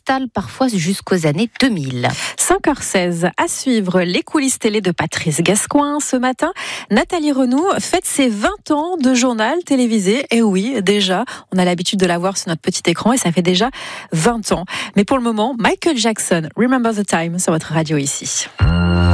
s'installe parfois jusqu'aux années 2000. 5h16, à suivre les coulisses télé de Patrice Gascoin. Ce matin, Nathalie Renou fête ses 20 ans de journal télévisé. Et oui, déjà, on a l'habitude de la voir sur notre petit écran et ça fait déjà 20 ans. Mais pour le moment, Michael Jackson, Remember the Time sur votre radio ici.